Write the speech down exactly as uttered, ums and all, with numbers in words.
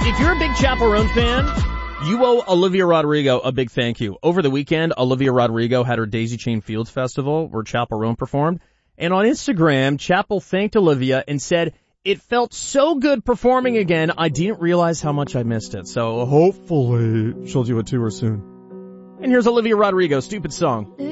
If you're a big Chaperone fan, you owe Olivia Rodrigo a big thank you. Over the weekend, Olivia Rodrigo had her Daisy Chain Fields Festival where Chaperone performed. And on Instagram, Chapel thanked Olivia and said, "It felt so good performing again, I didn't realize how much I missed it." So hopefully she'll do a tour soon. And here's Olivia Rodrigo, Stupid Song.